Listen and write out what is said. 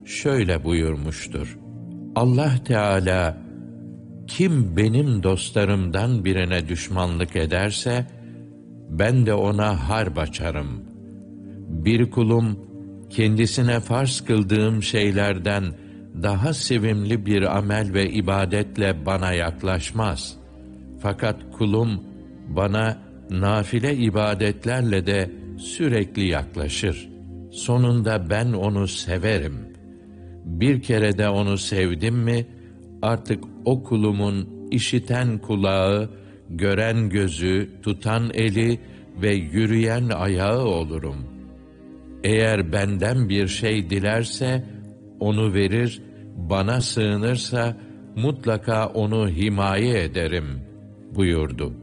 şöyle buyurmuştur: Allah Teala, kim benim dostlarımdan birine düşmanlık ederse, ben de ona harp açarım. Bir kulum, kendisine farz kıldığım şeylerden daha sevimli bir amel ve ibadetle bana yaklaşmaz. Fakat kulum, bana nafile ibadetlerle de sürekli yaklaşır. Sonunda ben onu severim. Bir kere de onu sevdim mi, artık o kulumun işiten kulağı, gören gözü, tutan eli ve yürüyen ayağı olurum. Eğer benden bir şey dilerse, onu verir, bana sığınırsa, mutlaka onu himaye ederim buyurdu.